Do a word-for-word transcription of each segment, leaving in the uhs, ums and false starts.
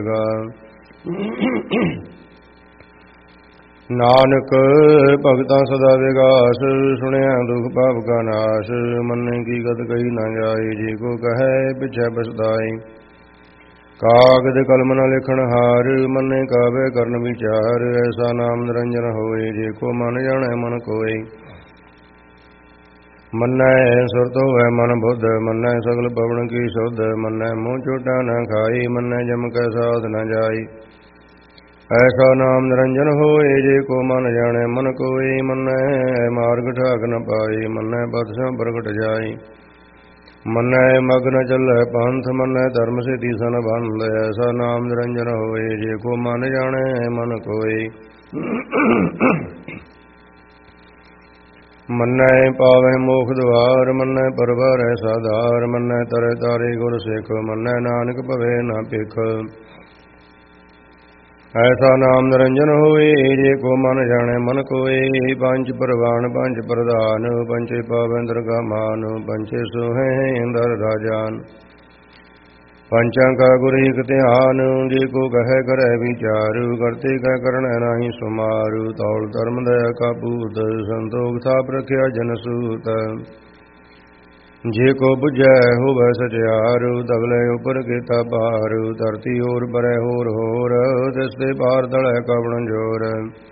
ਨਾਨਕ ਭਗਤਾਂ ਸਦਾ ਵਿਗਾਸ, ਸੁਣਿਆ ਦੁਖ ਪਾਪ ਕਾ ਨਾਸ਼। ਮੰਨੇ ਕੀ ਗਤ ਕਹੀ ਨਾ ਜਾਏ, ਜੇ ਕੋ ਕਹੈ ਪਿਛੈ ਪਛਤਾਏ। ਕਾਗਦ ਕਲਮ ਨ ਲਿਖਣ ਹਾਰ, ਮੰਨੇ ਕਾਵੇ ਕਰਨ ਵਿਚਾਰ। ਐਸਾ ਨਾਮ ਨਿਰੰਜਨ ਹੋਏ, ਜੇ ਕੋ ਮਨ ਜਾਣੈ ਮਨ ਕੋਇ। ਮੰਨੈ ਸੁਰਤ ਹੋਵੈ ਮਨ ਬੁੱਧ, ਮੰਨੈ ਸਗਲ ਪਵਨ ਕੀ ਸੁਧ। ਮੰਨੈ ਮੂੰਹ ਝੂਠਾ ਨ ਖਾਈ, ਮੰਨੈ ਜਮ ਕੈ ਸਾਧ ਨ ਜਾਈ। ਐਸਾ ਨਾਮ ਨਿਰੰਜਨ ਹੋਏ, ਜੇ ਕੋ ਮਨ ਜਾਣੈ ਮਨ ਕੋਇ। ਮੰਨੈ ਮਾਰਗ ਠਾਕ ਨ ਪਾਈ, ਮੰਨੈ ਪਥ ਸਿਉ ਪ੍ਰਗਟ ਜਾਈ। ਮੰਨੈ ਮਗ ਨ ਚੱਲੈ ਪੰਥ, ਮੰਨੈ ਧਰਮ ਸਿਧਿ ਸਨ ਬੰਧ। ਐਸਾ ਨਾਮ ਨਿਰੰਜਨ ਹੋਏ, ਜੇ ਕੋ ਮਨ ਜਾਣੈ ਮਨ ਕੋਇ। ਮੰਨੈ ਪਾਵੈ ਮੋਖ ਦੁਆਰ, ਮੰਨੈ ਪਰਵਾਰੈ ਸਾਧਾਰ। ਮੰਨੈ ਤਰੈ ਤਾਰੇ ਗੁਰ ਸਿੱਖ, ਮੰਨੈ ਨਾਨਕ ਭਵੈ ਨ ਭਿਖ। ਐਸਾ ਨਾਮ ਨਿਰੰਜਨ ਹੋਏ, ਜੇ ਕੋ ਮਨ ਜਾਣੈ ਮਨ ਕੋਇ। ਪੰਜ ਪਰਵਾਨ ਪੰਜ ਪ੍ਰਧਾਨ, ਪੰਚੇ ਪਾਵੈ ਦਰਗਾ ਮਾਨ। ਪੰਚੇ ਸੋਹੈ ਇੰਦਰ ਰਾਜਾਨ, ਪੰਚਾਂ ਕਾ ਗੁਰ ਏਕ ਧਿਆਨ। ਜੇ ਕੋ ਕਹੈ ਕਰੈ ਵਿਚਾਰ, ਕਰਤੇ ਕੈ ਕਰਣੈ ਨਾਹੀ ਸੁਮਾਰ। ਤੌਲ ਧਰਮ ਦਇਆ ਕਾ ਪੂਤ, ਸੰਤੋਖ ਥਾਪ ਰਖਿਆ ਜਨ ਸੂਤ। ਜੇ ਕੋ ਬੁਝੈ ਹੋਵੈ ਸਚਿਆਰ, ਤਗਲੇ ਉਪਰ ਕੀਤਾ ਭਾਰ। ਧਰਤੀ ਹੋਰ ਪਰੈ ਹੋਰ ਹੋਰ, ਤਿਸ ਤੇ ਪਾਰ ਤਲੈ ਕਵਣ ਜੋਰ।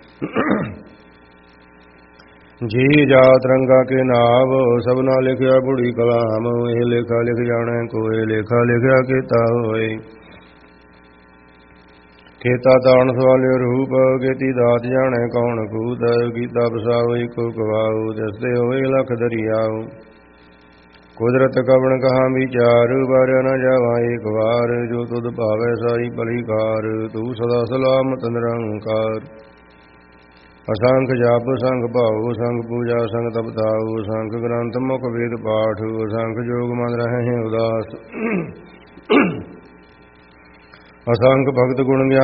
ਜੀ ਜਾਤ ਰੰਗਾ ਕੇ ਨਾਵ, ਸਭਨਾ ਲਿਖਿਆ ਬੁੜੀ ਕਲਾਮ। ਇਹ ਲੇਖਾ ਲਿਖ ਜਾਣੈ ਕੋਇ, ਲੇਖਾ ਲਿਖਿਆ ਕੀਤਾ ਹੋਇ। ਕੀਤਾ ਤਾਣ ਸਵਾਲਿਓ ਰੂਪ, ਕੀਤੀ ਦਾਤ ਜਾਣੈ ਕੌਣ ਕੂਤ। ਕੀਤਾ ਬਸਾਉ ਇਕੋ ਕਵਾਉ, ਤਿਸ ਤੇ ਹੋਏ ਲਖ ਦਰਿਆਉ। ਕੁਦਰਤ ਕਵਣ ਕਹਾ ਵਿਚਾਰ, ਵਾਰਿਆ ਨ ਜਾਵਾ ਏਕ ਵਾਰ। ਜੋ ਤੁਧ ਭਾਵੈ ਸਾਈ ਭਲੀ ਕਾਰ, ਤੂੰ ਸਦਾ ਸਲਾਮਤ ਨਿਰੰਕਾਰ। ਅਸੰਖ ਜਪ ਸੰਖ ਭਾਉ, ਸੰਖ ਪੂਜਾ ਸੰਖ ਤਪਤਾਉ। ਸੰਖ ਗ੍ਰੰਥ ਮੁਖ ਵੇਦ ਪਾਠ, ਅਸੰਖ ਜੋਗ ਮਨ ਰਹਿ ਉਦਾਸ। ਅਸੰਖ ਭਗਤ ਗੁਣ